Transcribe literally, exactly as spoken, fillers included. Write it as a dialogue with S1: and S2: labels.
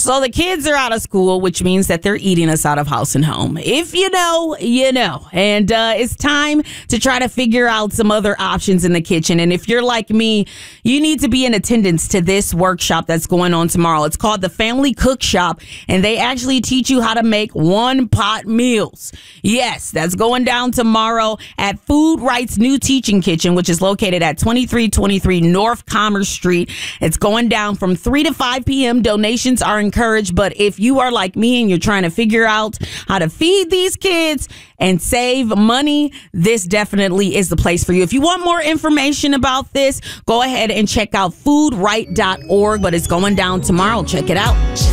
S1: So the kids are out of school, which means that they're eating us out of house and home. If you know, you know. And uh, it's time to try to figure out some other options in the kitchen. And if you're like me, you need to be in attendance to this workshop that's going on tomorrow. It's called the Family Cook Shop, and they actually teach you how to make one-pot meals. Yes, that's going down tomorrow at Food Right's new teaching kitchen, which is located at twenty-three twenty-three North Commerce Street. It's going down from three to five p.m. Donations are encouraged, but if you are like me and you're trying to figure out how to feed these kids and save money, this definitely is the place for you. If you want more information about this, go ahead and check out food right dot org, but it's going down tomorrow. Check it out.